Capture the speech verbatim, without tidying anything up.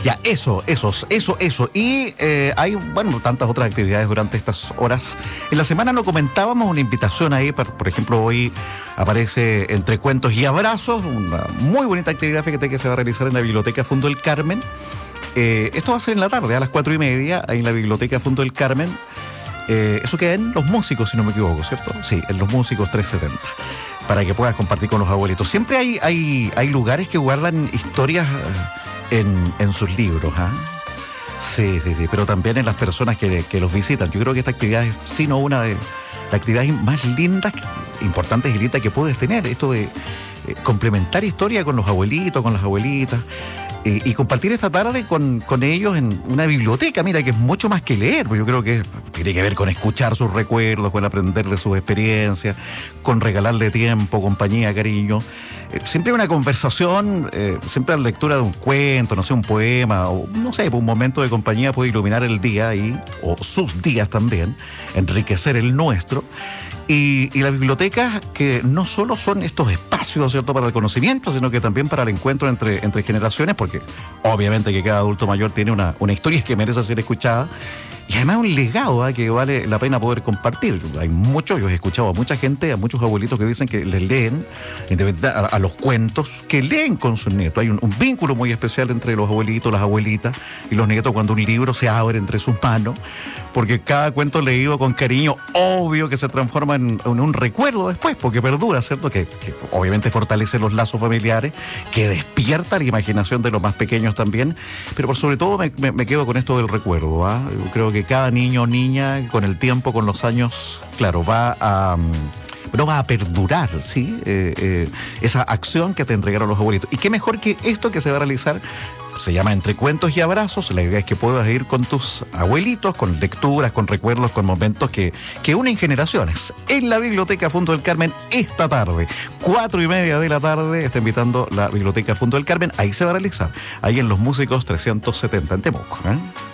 Ya, eso, eso, eso, eso. Y eh, hay, bueno, tantas otras actividades durante estas horas. En la semana no comentábamos una invitación ahí, por, por ejemplo, hoy aparece Entre Cuentos y Abrazos, una muy bonita actividad, fíjate, que se va a realizar en la Biblioteca Fundo del Carmen. Eh, esto va a ser en la tarde, a las cuatro y media, ahí en la Biblioteca Fundo del Carmen. Eh, eso queda en Los Músicos, si no me equivoco, ¿cierto? Sí, en Los Músicos trescientos setenta, para que puedas compartir con los abuelitos. Siempre hay, hay, hay lugares que guardan historias en, en sus libros, ¿ah? ¿eh? Sí, sí, sí, pero también en las personas que, que los visitan. Yo creo que esta actividad es, sino una de las actividades más lindas, importantes y lindas que puedes tener. Esto de eh, complementar historia con los abuelitos, con las abuelitas. Eh, y compartir esta tarde con, con ellos en una biblioteca, mira, que es mucho más que leer, pues yo creo que tiene que ver con escuchar sus recuerdos, con aprender de sus experiencias, con regalarle tiempo, compañía, cariño. Eh, siempre una conversación, eh, siempre la lectura de un cuento, no sé, un poema, o no sé, un momento de compañía puede iluminar el día y, o sus días también, enriquecer el nuestro. Y, y las bibliotecas, que no solo son estos espacios, ¿cierto?, para el conocimiento, sino que también para el encuentro entre, entre generaciones, porque obviamente que cada adulto mayor tiene una, una historia que merece ser escuchada, y además un legado, ¿eh?, que vale la pena poder compartir. Hay muchos, yo he escuchado a mucha gente, a muchos abuelitos que dicen que les leen a, a los cuentos, que leen con sus nietos. Hay un, un vínculo muy especial entre los abuelitos, las abuelitas y los nietos cuando un libro se abre entre sus manos, porque cada cuento leído con cariño, obvio que se transforma en, en un recuerdo después, porque perdura, ¿cierto? Que, que obviamente fortalece los lazos familiares, que despierta la imaginación de los más pequeños también, pero por sobre todo me, me, me quedo con esto del recuerdo, ¿ah? Yo creo que cada niño o niña, con el tiempo, con los años, claro, va a... no va a perdurar, ¿sí? Eh, eh, esa acción que te entregaron los abuelitos. Y qué mejor que esto que se va a realizar, se llama Entre Cuentos y Abrazos. La idea es que puedas ir con tus abuelitos, con lecturas, con recuerdos, con momentos que, que unen generaciones. En la Biblioteca Fundo del Carmen, esta tarde, cuatro y media de la tarde, está invitando la Biblioteca Fundo del Carmen. Ahí se va a realizar, ahí en Los Músicos trescientos setenta, en Temuco, ¿eh?